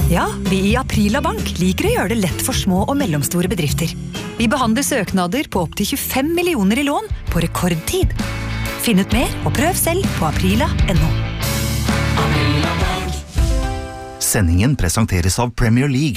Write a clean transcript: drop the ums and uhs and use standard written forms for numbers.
Ja, vi i Aprila Bank liker å gjøre det lett for små og mellomstore bedrifter. Vi behandler søknader på opp til 25 millioner i lån på rekordtid. Finn ut mer og prøv selv på aprila.no. Sendingen presenteres av Premier League